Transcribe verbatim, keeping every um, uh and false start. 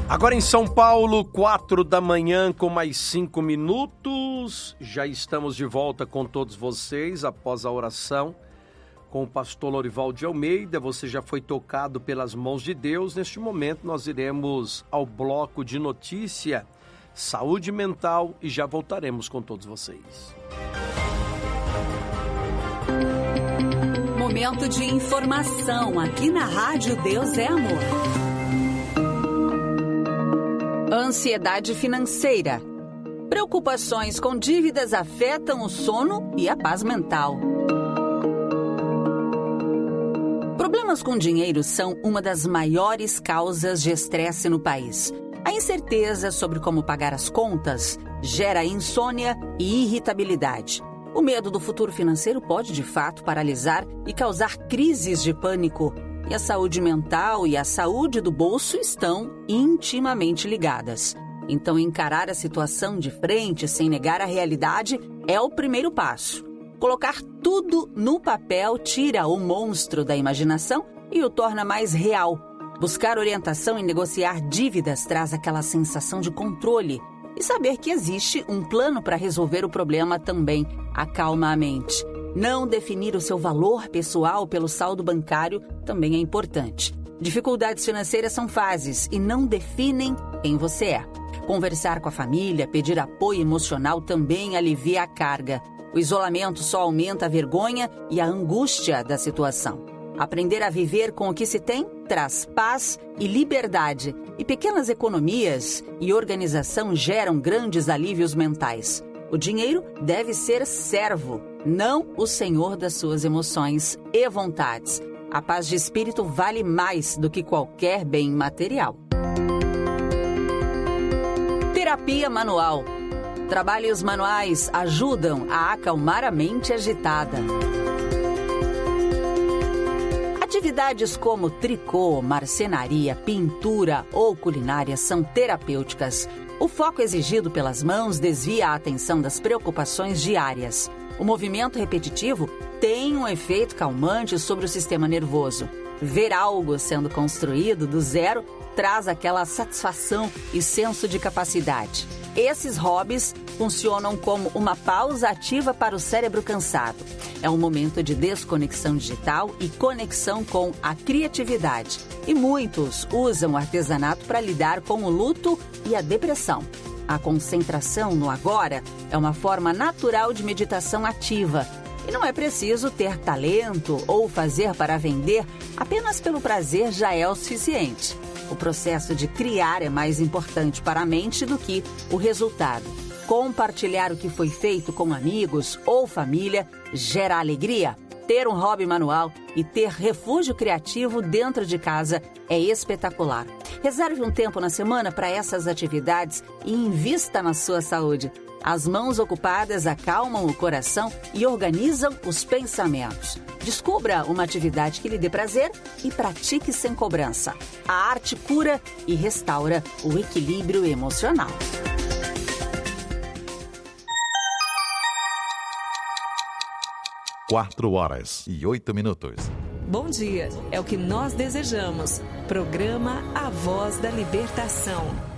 Agora em São Paulo, quatro da manhã com mais cinco minutos. Já estamos de volta com todos vocês após a oração com o pastor Lorival de Almeida. Você já foi tocado pelas mãos de Deus. Neste momento nós iremos ao bloco de notícia, saúde mental, e já voltaremos com todos vocês. Momento de informação aqui na Rádio Deus é Amor. Ansiedade financeira. Preocupações com dívidas afetam o sono e a paz mental. Problemas com dinheiro são uma das maiores causas de estresse no país. A incerteza sobre como pagar as contas gera insônia e irritabilidade. O medo do futuro financeiro pode, de fato, paralisar e causar crises de pânico. E a saúde mental e a saúde do bolso estão intimamente ligadas. Então, encarar a situação de frente sem negar a realidade é o primeiro passo. Colocar tudo no papel tira o monstro da imaginação e o torna mais real. Buscar orientação e negociar dívidas traz aquela sensação de controle. E saber que existe um plano para resolver o problema também acalma a mente. Não definir o seu valor pessoal pelo saldo bancário também é importante. Dificuldades financeiras são fases e não definem quem você é. Conversar com a família, pedir apoio emocional também alivia a carga. O isolamento só aumenta a vergonha e a angústia da situação. Aprender a viver com o que se tem traz paz e liberdade. E pequenas economias e organização geram grandes alívios mentais. O dinheiro deve ser servo, não o senhor das suas emoções e vontades. A paz de espírito vale mais do que qualquer bem material. Terapia manual. Trabalhos manuais ajudam a acalmar a mente agitada. Atividades como tricô, marcenaria, pintura ou culinária são terapêuticas. O foco exigido pelas mãos desvia a atenção das preocupações diárias. O movimento repetitivo tem um efeito calmante sobre o sistema nervoso. Ver algo sendo construído do zero traz aquela satisfação e senso de capacidade. Esses hobbies funcionam como uma pausa ativa para o cérebro cansado. É um momento de desconexão digital e conexão com a criatividade. E muitos usam o artesanato para lidar com o luto e a depressão. A concentração no agora é uma forma natural de meditação ativa. E não é preciso ter talento ou fazer para vender, apenas pelo prazer já é o suficiente. O processo de criar é mais importante para a mente do que o resultado. Compartilhar o que foi feito com amigos ou família gera alegria. Ter um hobby manual e ter refúgio criativo dentro de casa é espetacular. Reserve um tempo na semana para essas atividades e invista na sua saúde. As mãos ocupadas acalmam o coração e organizam os pensamentos. Descubra uma atividade que lhe dê prazer e pratique sem cobrança. A arte cura e restaura o equilíbrio emocional. Quatro horas e oito minutos. Bom dia, é o que nós desejamos. Programa A Voz da Libertação.